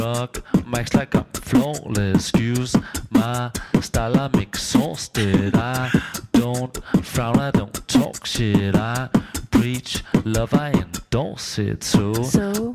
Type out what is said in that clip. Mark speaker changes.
Speaker 1: rock, max like I'm flawless. Use my style, I'm exhausted. I don't frown, I don't talk shit. I preach love, I endorse it. So